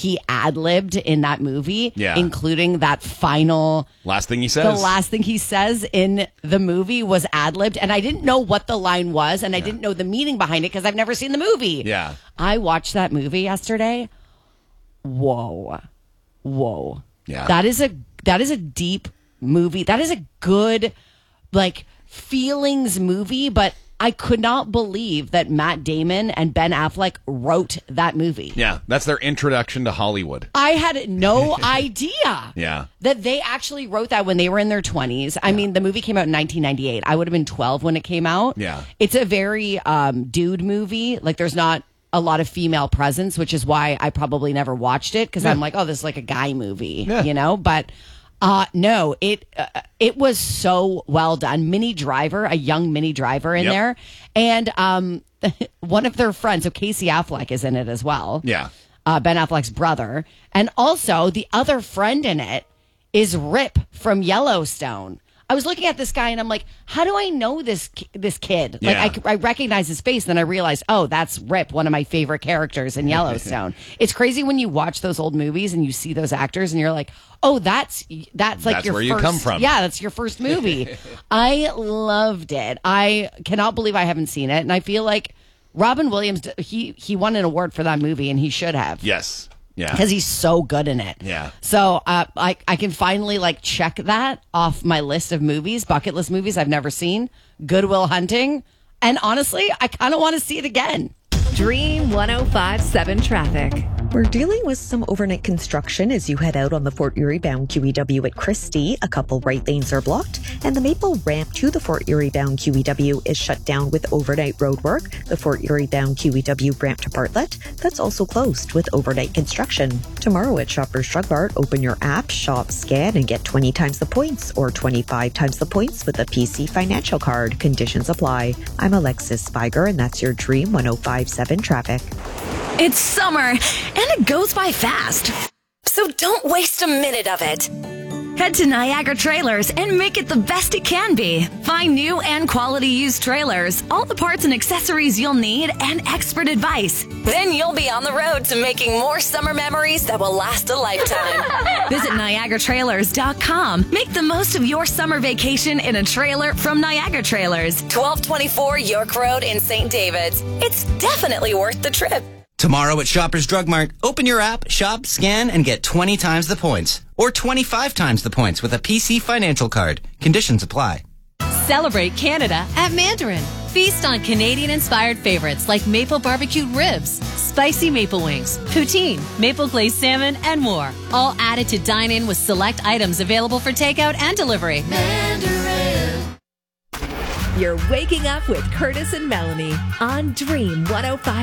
he ad-libbed in that movie, including that final... Last thing he says. The last thing he says in the movie was ad-libbed, and I didn't know what the line was, and I didn't know the meaning behind it because I've never seen the movie. Yeah. I watched that movie yesterday. Whoa. Yeah. That is a deep movie. That is a good, like, feelings movie, but I could not believe that Matt Damon and Ben Affleck wrote that movie. Yeah, that's their introduction to Hollywood. I had no idea that they actually wrote that when they were in their 20s. I mean, the movie came out in 1998. I would have been 12 when it came out. Yeah. It's a very dude movie. Like, there's not a lot of female presence, which is why I probably never watched it, because I'm like, oh, this is like a guy movie, you know? But no, it was so well done. Minnie Driver, a young Minnie Driver in there. And one of their friends, so Casey Affleck is in it as well. Yeah. Ben Affleck's brother. And also the other friend in it is Rip from Yellowstone. I was looking at this guy and I'm like, how do I know this kid? Like, I recognize his face. Then I realized, oh, that's Rip, one of my favorite characters in Yellowstone. It's crazy when you watch those old movies and you see those actors and you're like, oh, that's like your where first, you come from. Yeah, that's your first movie. I loved it. I cannot believe I haven't seen it. And I feel like Robin Williams, he won an award for that movie and he should have. Yes. Yeah. Because he's so good in it. Yeah. So I can finally like check that off my list of movies, bucket list movies I've never seen. Good Will Hunting. And honestly, I kind of want to see it again. Dream 105.7 traffic. We're dealing with some overnight construction as you head out on the Fort Erie bound QEW at Christie. A couple right lanes are blocked, and the Maple ramp to the Fort Erie bound QEW is shut down with overnight road work. The Fort Erie bound QEW ramp to Bartlett, that's also closed with overnight construction. Tomorrow at Shoppers Drug Mart, open your app, shop, scan, and get 20 times the points or 25 times the points with a PC financial card. Conditions apply. I'm Alexis Spiger, and that's your Dream 105.7 traffic. It's summer, and it goes by fast. So don't waste a minute of it. Head to Niagara Trailers and make it the best it can be. Find new and quality used trailers, all the parts and accessories you'll need, and expert advice. Then you'll be on the road to making more summer memories that will last a lifetime. Visit NiagaraTrailers.com. Make the most of your summer vacation in a trailer from Niagara Trailers. 1224 York Road in St. David's. It's definitely worth the trip. Tomorrow at Shoppers Drug Mart, open your app, shop, scan, and get 20 times the points. Or 25 times the points with a PC financial card. Conditions apply. Celebrate Canada at Mandarin. Feast on Canadian-inspired favorites like maple barbecued ribs, spicy maple wings, poutine, maple glazed salmon, and more. All added to dine in with select items available for takeout and delivery. You're waking up with Curtis and Melanie on Dream 105.